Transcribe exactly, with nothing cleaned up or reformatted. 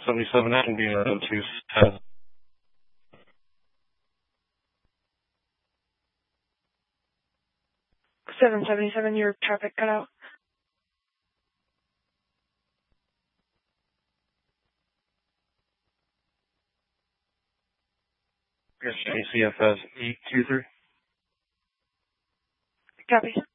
seventy-seven action being around two ten. seven seventy-seven, your traffic cut out. Yes, A C F S eight two three. Copy.